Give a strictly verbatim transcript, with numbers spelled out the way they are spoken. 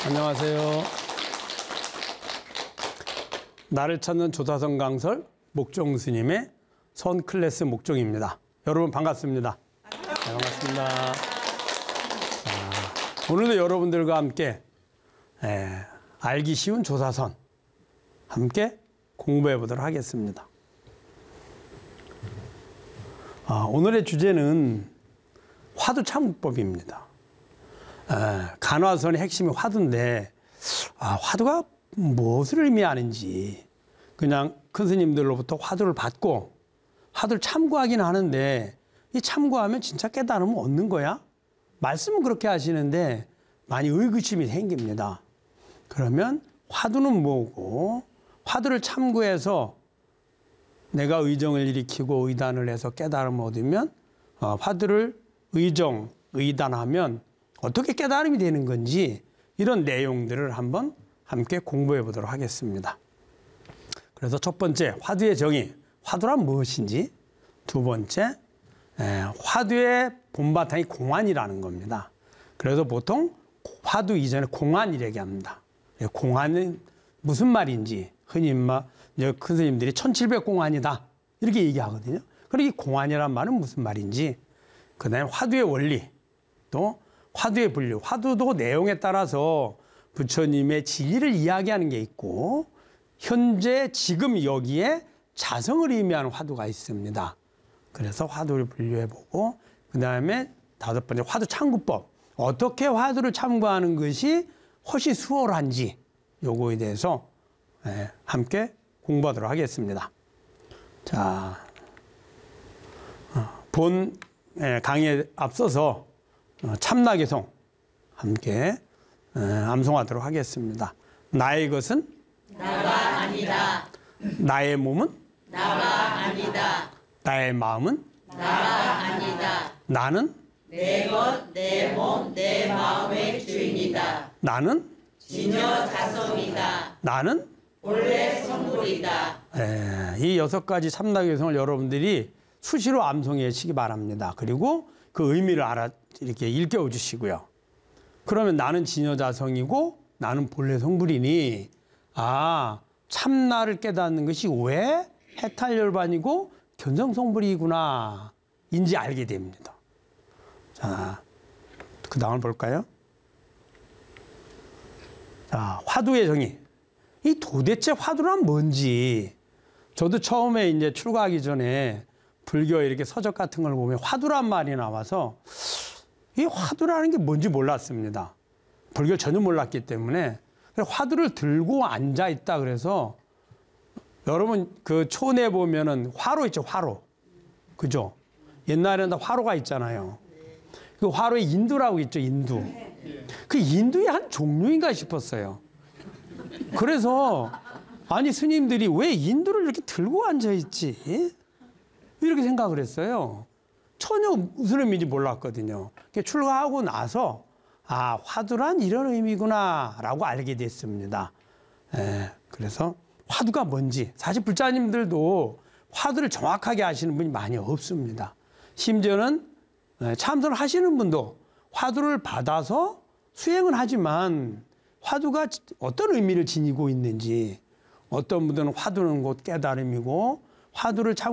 안녕하세요. 나를 찾는 조사선 강설 목종 스님의 선 클래스 목종입니다. 여러분 반갑습니다. 네, 반갑습니다. 자, 오늘도 여러분들과 함께 에, 알기 쉬운 조사선 함께 공부해 보도록 하겠습니다. 아, 오늘의 주제는 화두 참구법입니다. 에, 간화선의 핵심이 화두인데 아, 화두가 무엇을 의미하는지 그냥 큰 스님들로부터 화두를 받고 화두를 참고하긴 하는데 이 참고하면 진짜 깨달음을 얻는 거야? 말씀은 그렇게 하시는데 많이 의구심이 생깁니다. 그러면 화두는 뭐고 화두를 참고해서 내가 의정을 일으키고 의단을 해서 깨달음을 얻으면 어, 화두를 의정, 의단하면 어떻게 깨달음이 되는 건지 이런 내용들을 한번 함께 공부해 보도록 하겠습니다. 그래서 첫 번째 화두의 정의, 화두란 무엇인지. 두 번째 에, 화두의 본바탕이 공안이라는 겁니다. 그래서 보통 화두 이전에 공안이라고 합니다. 공안은 무슨 말인지 흔히 이제 큰 스님들이 천칠백 공안이다 이렇게 얘기하거든요. 그리고 이 공안이란 말은 무슨 말인지, 그 다음에 화두의 원리, 또 화두의 분류, 화두도 내용에 따라서 부처님의 진리를 이야기하는 게 있고 현재 지금 여기에 자성을 의미하는 화두가 있습니다. 그래서 화두를 분류해보고 그 다음에 다섯 번째 화두 참구법, 어떻게 화두를 참고하는 것이 훨씬 수월한지 요거에 대해서 함께 공부하도록 하겠습니다. 자, 본 강의에 앞서서 참나개송 함께 암송하도록 하겠습니다. 나의 것은 나가 아니다. 나의 몸은 나가 아니다. 나의 마음은 나가 아니다. 나는 내 것, 내 몸, 내 마음의 주인이다. 나는 진여 자성이다. 나는 본래 성불이다. 에, 이 여섯 가지 참나개송을 여러분들이 수시로 암송해 주시기 바랍니다. 그리고 그 의미를 알아 이렇게 일깨워 주시고요. 그러면 나는 진여자성이고 나는 본래 성불이니 아, 참나를 깨닫는 것이 왜 해탈열반이고 견성성불이구나 인지 알게 됩니다. 자, 그 다음을 볼까요? 자, 화두의 정의. 이 도대체 화두란 뭔지. 저도 처음에 이제 출가하기 전에 불교에 이렇게 서적 같은 걸 보면 화두란 말이 나와서 이 화두라는 게 뭔지 몰랐습니다. 불교를 전혀 몰랐기 때문에 화두를 들고 앉아 있다 그래서 여러분 그 촌에 보면은 화로 있죠, 화로. 그죠? 옛날에는 다 화로가 있잖아요. 그 화로에 인두라고 있죠, 인두. 그 인두의 한 종류인가 싶었어요. 그래서 아니 스님들이 왜 인두를 이렇게 들고 앉아 있지? 이렇게 생각을 했어요. 전혀 무슨 의미인지 몰랐거든요. 출가하고 나서 아, 화두란 이런 의미구나 라고 알게 됐습니다. 에, 그래서 화두가 뭔지 사실 불자님들도 화두를 정확하게 아시는 분이 많이 없습니다. 심지어는 참선을 하시는 분도 화두를 받아서 수행은 하지만 화두가 어떤 의미를 지니고 있는지, 어떤 분들은 화두는 곧 깨달음이고 화두를 참